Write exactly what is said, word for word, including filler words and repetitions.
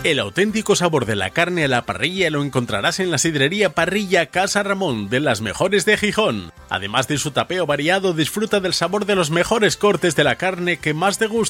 El auténtico sabor de la carne a la parrilla lo encontrarás en la sidrería Parrilla Casa Ramón, de las mejores de Gijón. Además de su tapeo variado, disfruta del sabor de los mejores cortes de la carne que más te gusta.